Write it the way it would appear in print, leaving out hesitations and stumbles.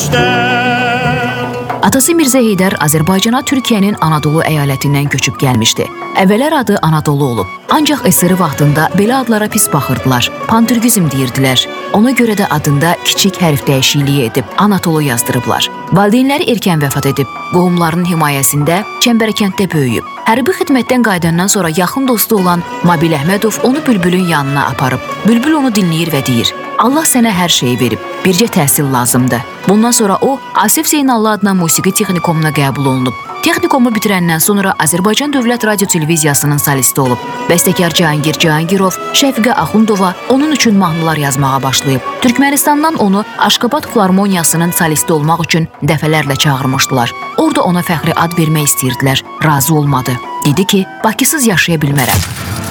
Atası Mirzə Heydər Azərbaycana Türkiyənin Anadolu əyalətindən köçüb gəlmişdi. Əvvəllər adı Anadolu olub. Ancaq əsri vaxtında belə adlara pis baxırdılar. Pantürkizm deyirdilər. Ona görə də adında kiçik hərf dəyişikliyi edib Anadolu yazdırıblar. Valideynləri erkən vəfat edib. Qohumlarının himayəsində Çəmbərkənddə böyüyüb. Hərbi xidmətdən qayıdandan sonra yaxın dostu olan Mabil Əhmədov onu Bülbülün yanına aparıb. Bülbül onu dinləyir və deyir: Allah sənə hər şeyi verib, bircə təhsil lazımdır. Bundan sonra o, Asif Zeynallı adına musiqi texnikumuna qəbul olunub. Texnikumu bitirəndən sonra Azərbaycan Dövlət Radio Televiziyasının solisti olub. Bəstəkar Cahangir Cahangirov, Şəfiqə Axundova onun üçün mahnılar yazmağa başlayıb. Türkmənistandan onu Aşqabad Filarmoniyasının solisti olmaq üçün dəfələrlə çağırmışdılar. Orada ona fəxri ad vermək istəyirdilər. Razı olmadı. Dedi ki, Bakısız yaşaya bilmərəm.